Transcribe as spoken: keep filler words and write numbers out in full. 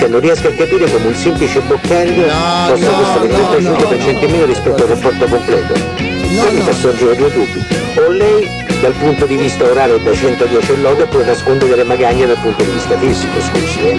Che non riesco a capire come un semplice boccarico No, possa no, costare no, trentacinque per cento in meno rispetto al rapporto completo. Poi mi sorgono due dubbi. O lei dal punto di vista orale da centodieci e lode può nascondere le magagne dal punto di vista fisico, scusi, eh?